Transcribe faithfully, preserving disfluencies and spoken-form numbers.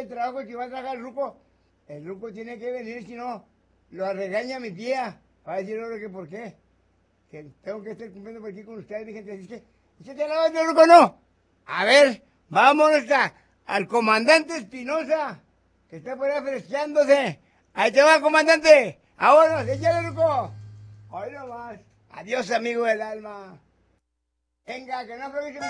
el trabajo que va a trabajar el ruco. El ruco tiene que venir, si no, lo regaña mi tía. Va a decir ahora que por qué. Que tengo que estar cumpliendo por aquí con ustedes, mi gente. Así que, échate la voz, ruco, no. A ver, vámonos a, al comandante Espinosa, que está por ahí fresqueándose. Ahí te va, comandante. Ahora, échale, ruco. Hoy nomás. Adiós, amigo del alma. Venga, que no aproveche mi...